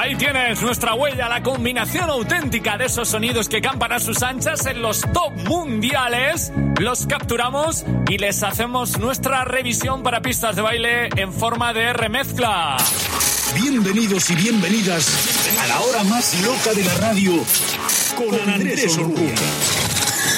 Ahí tienes nuestra huella, la combinación auténtica de esos sonidos que campan a sus anchas en los top mundiales. Los capturamos y les hacemos nuestra revisión para pistas de baile en forma de remezcla. Bienvenidos y bienvenidas a la hora más loca de la radio con Andrés Orrulla.